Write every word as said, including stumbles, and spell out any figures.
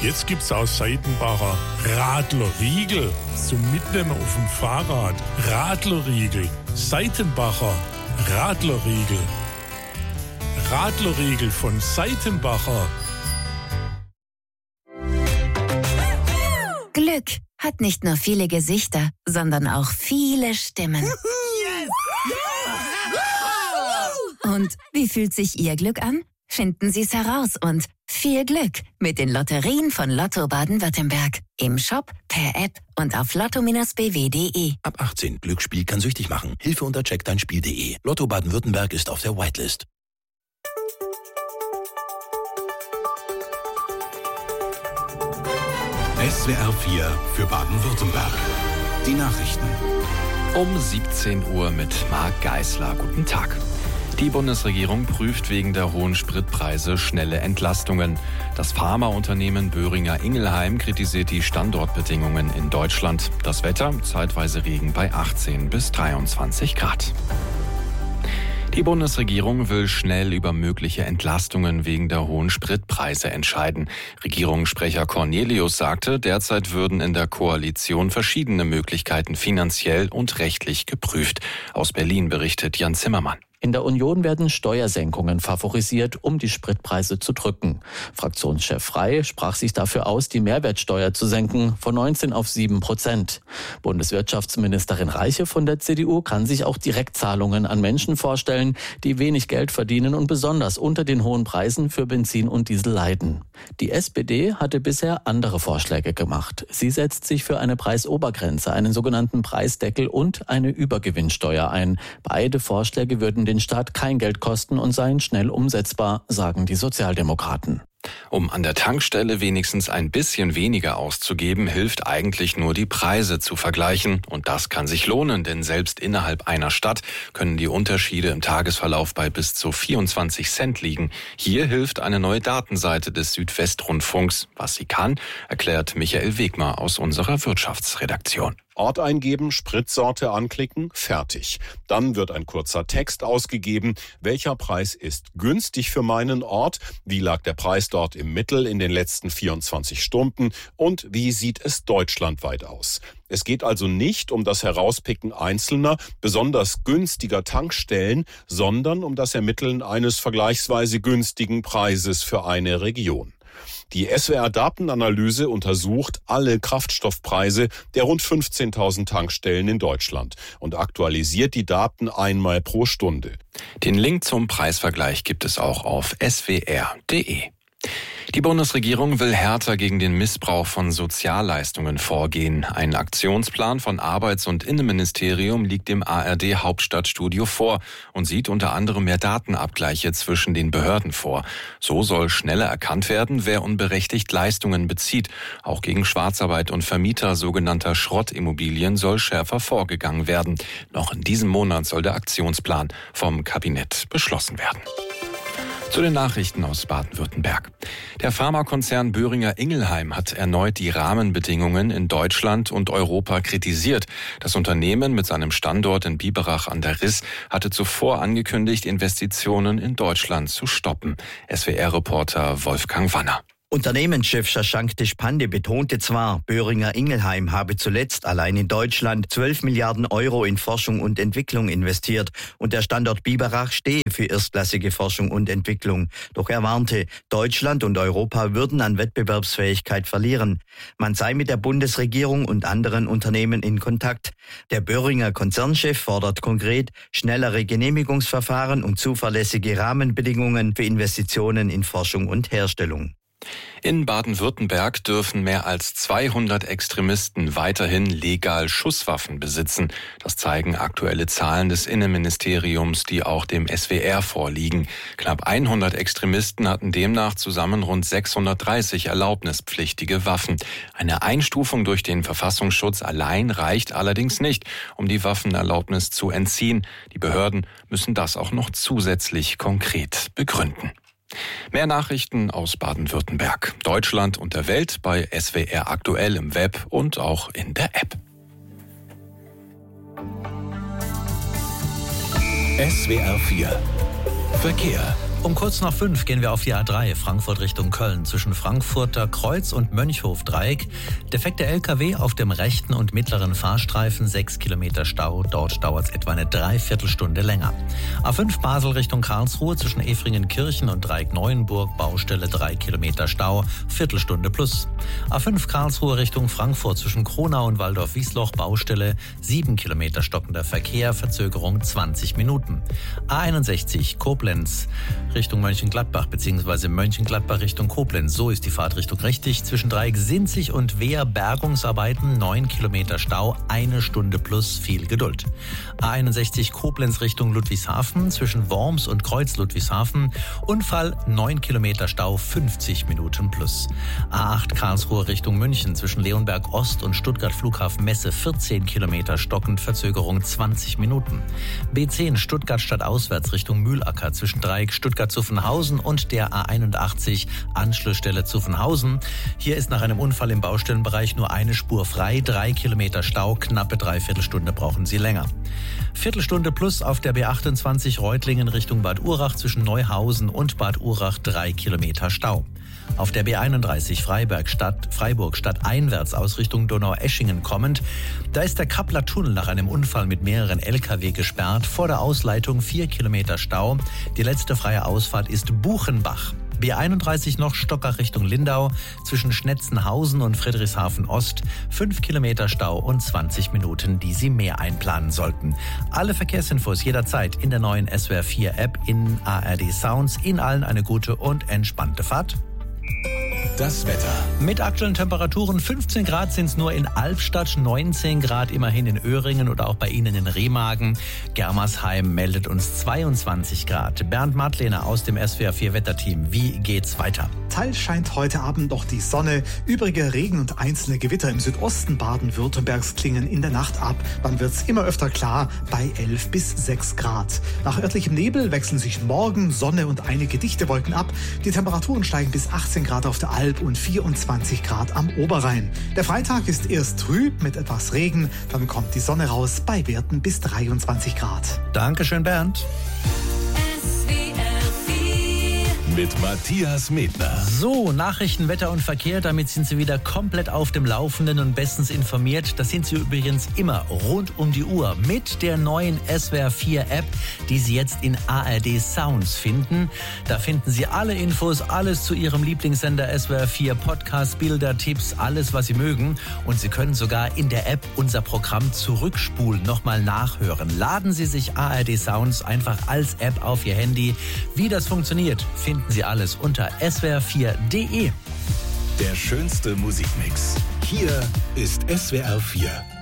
Jetzt gibt's aus Seitenbacher Radlerriegel zum Mitnehmen auf dem Fahrrad. Radlerriegel, Seitenbacher Radlerriegel. Radlerriegel von Seitenbacher. Glück hat nicht nur viele Gesichter, sondern auch viele Stimmen. Und wie fühlt sich Ihr Glück an? Finden Sie es heraus und viel Glück mit den Lotterien von Lotto Baden-Württemberg. Im Shop, per App und auf lotto b w punkt de. Ab achtzehn. Glücksspiel kann süchtig machen. Hilfe unter check dein spiel punkt de. Lotto Baden-Württemberg ist auf der Whitelist. S W R vier für Baden-Württemberg. Die Nachrichten. Um siebzehn Uhr mit Marc Geisler. Guten Tag. Die Bundesregierung prüft wegen der hohen Spritpreise schnelle Entlastungen. Das Pharmaunternehmen Boehringer Ingelheim kritisiert die Standortbedingungen in Deutschland. Das Wetter, zeitweise Regen bei achtzehn bis dreiundzwanzig Grad. Die Bundesregierung will schnell über mögliche Entlastungen wegen der hohen Spritpreise entscheiden. Regierungssprecher Cornelius sagte, derzeit würden in der Koalition verschiedene Möglichkeiten finanziell und rechtlich geprüft. Aus Berlin berichtet Jan Zimmermann. In der Union werden Steuersenkungen favorisiert, um die Spritpreise zu drücken. Fraktionschef Frey sprach sich dafür aus, die Mehrwertsteuer zu senken von neunzehn auf sieben Prozent. Bundeswirtschaftsministerin Reiche von der C D U kann sich auch Direktzahlungen an Menschen vorstellen, die wenig Geld verdienen und besonders unter den hohen Preisen für Benzin und Diesel leiden. Die S P D hatte bisher andere Vorschläge gemacht. Sie setzt sich für eine Preisobergrenze, einen sogenannten Preisdeckel und eine Übergewinnsteuer ein. Beide Vorschläge würden den den Staat kein Geld kosten und seien schnell umsetzbar, sagen die Sozialdemokraten. Um an der Tankstelle wenigstens ein bisschen weniger auszugeben, hilft eigentlich nur die Preise zu vergleichen. Und das kann sich lohnen, denn selbst innerhalb einer Stadt können die Unterschiede im Tagesverlauf bei bis zu vierundzwanzig Cent liegen. Hier hilft eine neue Datenseite des Südwestrundfunks. Was sie kann, erklärt Michael Wegmer aus unserer Wirtschaftsredaktion. Ort eingeben, Spritsorte anklicken, fertig. Dann wird ein kurzer Text ausgegeben. Welcher Preis ist günstig für meinen Ort? Wie lag der Preis dort im Mittel in den letzten vierundzwanzig Stunden? Und wie sieht es deutschlandweit aus? Es geht also nicht um das Herauspicken einzelner, besonders günstiger Tankstellen, sondern um das Ermitteln eines vergleichsweise günstigen Preises für eine Region. Die S W R-Datenanalyse untersucht alle Kraftstoffpreise der rund fünfzehntausend Tankstellen in Deutschland und aktualisiert die Daten einmal pro Stunde. Den Link zum Preisvergleich gibt es auch auf s w r punkt de. Die Bundesregierung will härter gegen den Missbrauch von Sozialleistungen vorgehen. Ein Aktionsplan von Arbeits- und Innenministerium liegt dem A R D-Hauptstadtstudio vor und sieht unter anderem mehr Datenabgleiche zwischen den Behörden vor. So soll schneller erkannt werden, wer unberechtigt Leistungen bezieht. Auch gegen Schwarzarbeit und Vermieter sogenannter Schrottimmobilien soll schärfer vorgegangen werden. Noch in diesem Monat soll der Aktionsplan vom Kabinett beschlossen werden. Zu den Nachrichten aus Baden-Württemberg. Der Pharmakonzern Boehringer Ingelheim hat erneut die Rahmenbedingungen in Deutschland und Europa kritisiert. Das Unternehmen mit seinem Standort in Biberach an der Riß hatte zuvor angekündigt, Investitionen in Deutschland zu stoppen. S W R-Reporter Wolfgang Wanner. Unternehmenschef Shashank Deshpande betonte zwar, Boehringer Ingelheim habe zuletzt allein in Deutschland zwölf Milliarden Euro in Forschung und Entwicklung investiert und der Standort Biberach stehe für erstklassige Forschung und Entwicklung. Doch er warnte, Deutschland und Europa würden an Wettbewerbsfähigkeit verlieren. Man sei mit der Bundesregierung und anderen Unternehmen in Kontakt. Der Boehringer Konzernchef fordert konkret schnellere Genehmigungsverfahren und zuverlässige Rahmenbedingungen für Investitionen in Forschung und Herstellung. In Baden-Württemberg dürfen mehr als zweihundert Extremisten weiterhin legal Schusswaffen besitzen. Das zeigen aktuelle Zahlen des Innenministeriums, die auch dem S W R vorliegen. Knapp hundert Extremisten hatten demnach zusammen rund sechshundertdreißig erlaubnispflichtige Waffen. Eine Einstufung durch den Verfassungsschutz allein reicht allerdings nicht, um die Waffenerlaubnis zu entziehen. Die Behörden müssen das auch noch zusätzlich konkret begründen. Mehr Nachrichten aus Baden-Württemberg, Deutschland und der Welt bei S W R aktuell im Web und auch in der App. S W R vier Verkehr. Um kurz nach fünf gehen wir auf die A drei, Frankfurt Richtung Köln, zwischen Frankfurter Kreuz und Mönchhof-Dreieck. Defekter L K W auf dem rechten und mittleren Fahrstreifen, sechs Kilometer Stau. Dort dauert es etwa eine Dreiviertelstunde länger. A fünf Basel Richtung Karlsruhe, zwischen Efringenkirchen und Dreieck-Neuenburg, Baustelle drei Kilometer Stau, Viertelstunde plus. A fünf Karlsruhe Richtung Frankfurt, zwischen Kronau und Waldorf-Wiesloch, Baustelle sieben Kilometer stockender Verkehr, Verzögerung zwanzig Minuten. A einundsechzig Koblenz Richtung Mönchengladbach bzw. Mönchengladbach Richtung Koblenz. So ist die Fahrtrichtung richtig. Zwischen Dreieck-Sinzig und Wehr Bergungsarbeiten, neun Kilometer Stau, eine Stunde plus, viel Geduld. A einundsechzig Koblenz Richtung Ludwigshafen, zwischen Worms und Kreuz Ludwigshafen. Unfall, neun Kilometer Stau, fünfzig Minuten plus. A acht Karlsruhe Richtung München, zwischen Leonberg Ost und Stuttgart Flughafen Messe, vierzehn Kilometer stockend, Verzögerung zwanzig Minuten. B zehn Stuttgart stadtauswärts Richtung Mühlacker, zwischen Dreieck Stuttgart Zuffenhausen und der A einundachtzig Anschlussstelle Zuffenhausen. Hier ist nach einem Unfall im Baustellenbereich nur eine Spur frei, drei Kilometer Stau, knappe Dreiviertelstunde brauchen Sie länger. Viertelstunde plus auf der B achtundzwanzig Reutlingen Richtung Bad Urach, zwischen Neuhausen und Bad Urach, drei Kilometer Stau. Auf der B einunddreißig Freiberg Stadt, Freiburg stadteinwärts aus Richtung Donaueschingen kommend, da ist der Kappler Tunnel nach einem Unfall mit mehreren L K W gesperrt, vor der Ausleitung vier Kilometer Stau. Die letzte freie Ausfahrt ist Buchenbach. B einunddreißig noch Stockach Richtung Lindau, zwischen Schnetzenhausen und Friedrichshafen Ost, fünf Kilometer Stau und zwanzig Minuten, die Sie mehr einplanen sollten. Alle Verkehrsinfos jederzeit in der neuen S W R vier App, in A R D Sounds. Ihnen allen eine gute und entspannte Fahrt. Das Wetter. Mit aktuellen Temperaturen fünfzehn Grad sind es nur in Albstadt, neunzehn Grad immerhin in Öhringen oder auch bei Ihnen in Remagen. Germersheim meldet uns zweiundzwanzig Grad. Bernd Madlener aus dem S W R vier Wetterteam. Wie geht's weiter? Teils scheint heute Abend noch die Sonne. Übrige Regen und einzelne Gewitter im Südosten Baden-Württembergs klingen in der Nacht ab. Dann wird's immer öfter klar bei elf bis sechs Grad. Nach örtlichem Nebel wechseln sich morgen Sonne und einige dichte Wolken ab. Die Temperaturen steigen bis achtzehn Grad auf der Alp und vierundzwanzig Grad am Oberrhein. Der Freitag ist erst trüb mit etwas Regen, dann kommt die Sonne raus bei Werten bis dreiundzwanzig Grad. Dankeschön, Bernd. Mit Matthias Medner. So, Nachrichten, Wetter und Verkehr, damit sind Sie wieder komplett auf dem Laufenden und bestens informiert. Das sind Sie übrigens immer rund um die Uhr mit der neuen S W R vier App, die Sie jetzt in A R D Sounds finden. Da finden Sie alle Infos, alles zu Ihrem Lieblingssender S W R vier, Podcasts, Bilder, Tipps, alles, was Sie mögen. Und Sie können sogar in der App unser Programm zurückspulen, nochmal nachhören. Laden Sie sich A R D Sounds einfach als App auf Ihr Handy. Wie das funktioniert, finden Sie alles unter S W R vier Punkt de. Der schönste Musikmix. Hier ist S W R vier.